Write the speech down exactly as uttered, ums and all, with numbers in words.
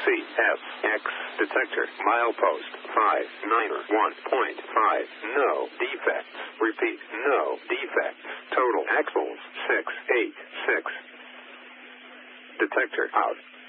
C S X detector milepost five nine one point five. No defects. Repeat, no defects. Total axles six eight six. Detector out.